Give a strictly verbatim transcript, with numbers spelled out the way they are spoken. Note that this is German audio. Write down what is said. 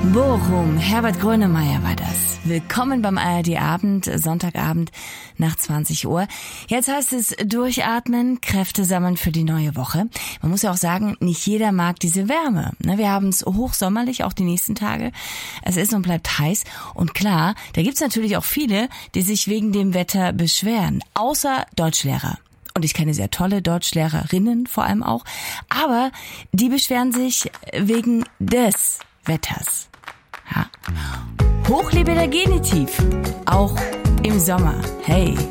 Bochum, Herbert Grönemeyer war das. Willkommen beim A R D-Abend, Sonntagabend nach zwanzig Uhr. Jetzt heißt es durchatmen, Kräfte sammeln für die neue Woche. Man muss ja auch sagen, nicht jeder mag diese Wärme. Wir haben es hochsommerlich, auch die nächsten Tage. Es ist und bleibt heiß. Und klar, da gibt's natürlich auch viele, die sich wegen dem Wetter beschweren. Außer Deutschlehrer. Und ich kenne sehr tolle Deutschlehrerinnen vor allem auch. Aber die beschweren sich wegen des Wetters. Ja. Hochliebe der Genitiv. Auch im Sommer. Hey.